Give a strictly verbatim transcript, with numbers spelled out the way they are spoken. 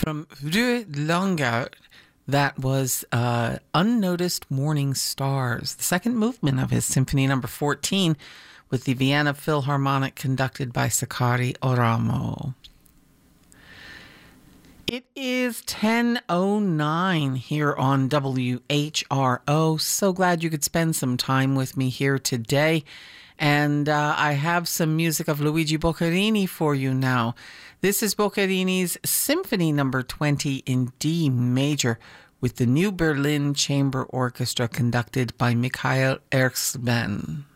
From Rue Longa, that was uh, Unnoticed Morning Stars, the second movement of his Symphony Number fourteen, with the Vienna Philharmonic conducted by Sakari Oramo. It is ten oh nine here on W H R O. So glad you could spend some time with me here today. And uh, I have some music of Luigi Boccherini for you now. This is Boccherini's Symphony Number twenty in D major with the New Berlin Chamber Orchestra conducted by Mikhail Erskine.